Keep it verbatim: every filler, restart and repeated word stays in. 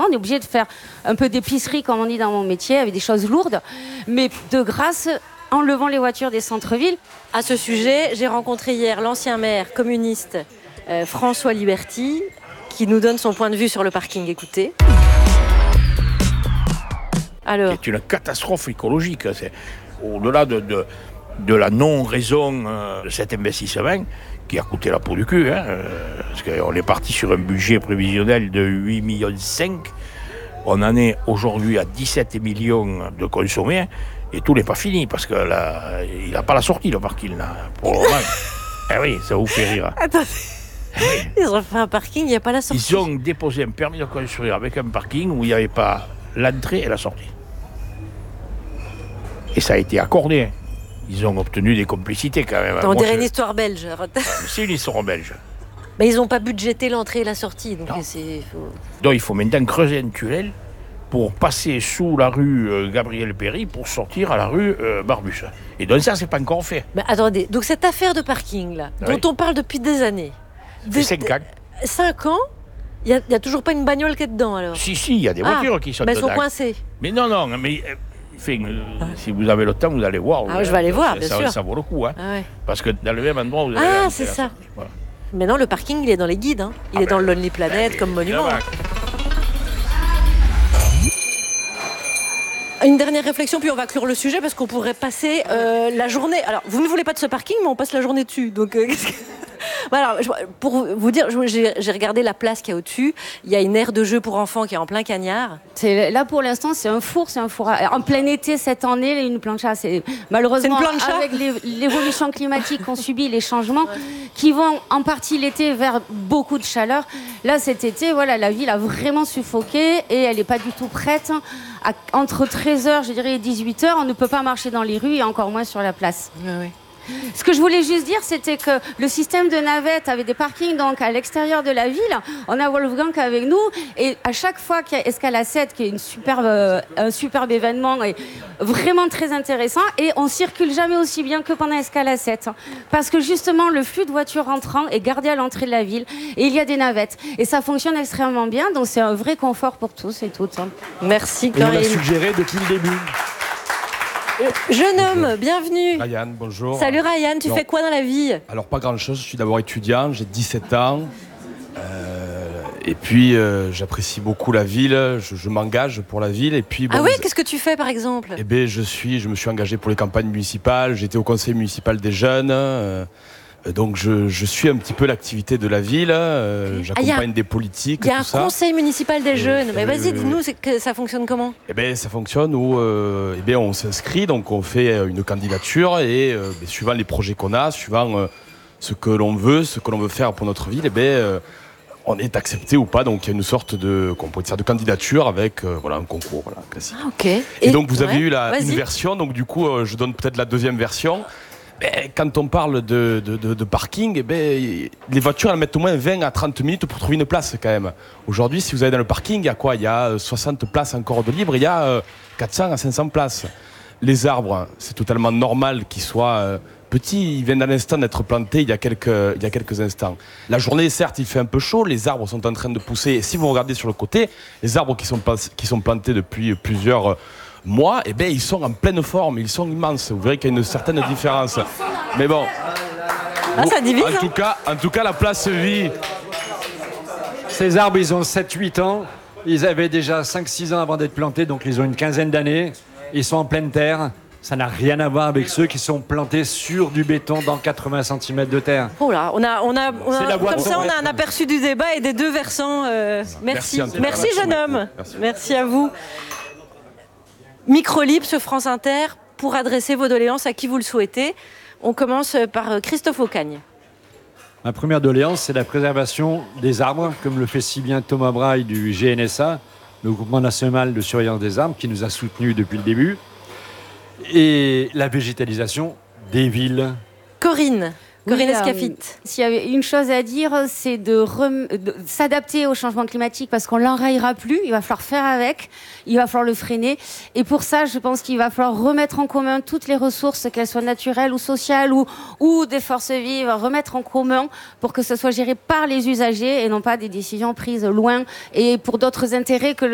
on est obligé de faire un peu d'épicerie, comme on dit dans mon métier, avec des choses lourdes. Mais de grâce, enlevant les voitures des centres-villes. À ce sujet, j'ai rencontré hier l'ancien maire communiste euh, François Liberty, qui nous donne son point de vue sur le parking. Écoutez. Alors. C'est une catastrophe écologique. C'est au-delà de, de, de la non-raison euh, de cet investissement qui a coûté la peau du cul. Hein, euh, parce qu'on est parti sur un budget prévisionnel de huit virgule cinq millions. On en est aujourd'hui à dix-sept millions de consommés. Et tout n'est pas fini, parce qu'il n'a pas la sortie, le parking, là, pour le moment. Eh oui, ça vous fait rire. Attendez. Oui. Ils ont fait un parking, il n'y a pas la sortie. Ils ont déposé un permis de construire avec un parking où il n'y avait pas l'entrée et la sortie. Et ça a été accordé. Ils ont obtenu des complicités, quand même. On dirait je... une histoire belge. C'est une histoire belge. Mais ils n'ont pas budgété l'entrée et la sortie. Donc, c'est... Faut... donc il faut maintenant creuser un tunnel pour passer sous la rue euh, Gabriel Péry pour sortir à la rue euh, Barbus. Et donc ça, c'est pas encore fait. Mais attendez, donc cette affaire de parking, là, oui. dont on parle depuis des années... Depuis cinq ans. Cinq ans. Il n'y a, a toujours pas une bagnole qui est dedans, alors? Si, si, il y a des voitures ah, qui sont ben dedans. Elles sont coincées. Mais non, non, mais... Euh, Enfin, euh, ah. si vous avez le temps, vous allez voir. Ah, euh, je vais aller voir, ça, bien ça, sûr. Ça vaut le coup, hein. Ah ouais. Parce que dans le même endroit, vous allez... Ah, c'est ça. Voilà. Mais non, le parking, il est dans les guides. Hein. Il ah est ben, dans le Lonely Planet ben, comme monument. Une dernière réflexion, puis on va clore le sujet, parce qu'on pourrait passer euh, la journée... Alors, vous ne voulez pas de ce parking, mais on passe la journée dessus. Donc, euh, qu'est-ce que... Voilà, pour vous dire, j'ai, j'ai regardé la place qu'il y a au-dessus. Il y a une aire de jeu pour enfants qui est en plein cagnard. C'est, là, pour l'instant, c'est un four, c'est un four à, en plein été cette année, une plancha. C'est malheureusement c'est une plancha. Avec les, l'évolution climatique qu'on subit, les changements qui vont en partie l'été vers beaucoup de chaleur. Là, cet été, voilà, la ville a vraiment suffoqué et elle n'est pas du tout prête. À, entre treize heures, je dirais, et dix-huit heures, on ne peut pas marcher dans les rues et encore moins sur la place. Oui, oui. Ce que je voulais juste dire, c'était que le système de navettes avait des parkings donc à l'extérieur de la ville. On a Wolfgang avec nous et à chaque fois qu'il y a Escale à sept, qui est une superbe, euh, un superbe événement et vraiment très intéressant, et on circule jamais aussi bien que pendant Escale à sept, parce que justement le flux de voitures entrant est gardé à l'entrée de la ville et il y a des navettes et ça fonctionne extrêmement bien, donc c'est un vrai confort pour tous et toutes. Merci Corinne. On l'a suggéré depuis le début. Jeune homme, bienvenue. Ryan, bonjour. Salut Ryan, tu Alors, fais quoi dans la vie? Alors pas grand chose, je suis d'abord étudiant, j'ai dix-sept ans. Euh, et puis euh, j'apprécie beaucoup la ville, je, je m'engage pour la ville. Et puis, bon, ah oui, qu'est-ce que tu fais par exemple? Eh bien je, suis, je me suis engagé pour les campagnes municipales, j'étais au conseil municipal des jeunes. Euh, Donc je, je suis un petit peu l'activité de la ville, euh, j'accompagne ah, a, des politiques, Il y a tout un ça. conseil municipal des jeunes, euh, mais vas-y, euh, dis-nous, c'est que ça fonctionne comment? Eh bien ça fonctionne où euh, eh bien, on s'inscrit, donc on fait une candidature et euh, bien, suivant les projets qu'on a, suivant euh, ce que l'on veut, ce que l'on veut faire pour notre ville, eh bien, euh, on est accepté ou pas, donc il y a une sorte de, qu'on pourrait dire de candidature avec euh, voilà, un concours voilà, classique. Ah, ok. Et, et donc vous ouais, avez eu la, une version, donc du coup euh, je donne peut-être la deuxième version. Ben, quand on parle de, de, de, de parking, ben, les voitures elles mettent au moins vingt à trente minutes pour trouver une place quand même. Aujourd'hui, si vous allez dans le parking, il y a quoi? Il y a soixante places encore de libre, il y a quatre cents à cinq cents places. Les arbres, c'est totalement normal qu'ils soient euh, petits, ils viennent à l'instant d'être plantés il y, a quelques, il y a quelques instants. La journée, certes, il fait un peu chaud, les arbres sont en train de pousser. Et si vous regardez sur le côté, les arbres qui sont, qui sont plantés depuis plusieurs... Euh, Moi, eh ben, ils sont en pleine forme, ils sont immenses. Vous verrez qu'il y a une certaine différence. Mais bon, ah, ça divise, en, hein. tout cas, en tout cas, la place vit. Ces arbres, ils ont sept huit ans. Ils avaient déjà cinq six ans avant d'être plantés, donc ils ont une quinzaine d'années. Ils sont en pleine terre. Ça n'a rien à voir avec ceux qui sont plantés sur du béton dans quatre-vingts centimètres de terre. Oh là, on a, on a, on a comme ça, on a un aperçu du débat et des deux versants. Euh, merci, merci, merci jeune homme. Merci. Merci à vous. Micro libre sur France Inter pour adresser vos doléances à qui vous le souhaitez. On commence par Christophe Aucagne. Ma première doléance, c'est la préservation des arbres, comme le fait si bien Thomas Braille du G N S A, le Groupement National de Surveillance des Arbres, qui nous a soutenus depuis le début, et la végétalisation des villes. Corinne. Corinne oui, Escafit. Euh, S'il y avait une chose à dire, c'est de, rem- de s'adapter au changement climatique parce qu'on ne l'enrayera plus. Il va falloir faire avec, il va falloir le freiner. Et pour ça, je pense qu'il va falloir remettre en commun toutes les ressources, qu'elles soient naturelles ou sociales ou, ou des forces vives, remettre en commun pour que ce soit géré par les usagers et non pas des décisions prises loin et pour d'autres intérêts que le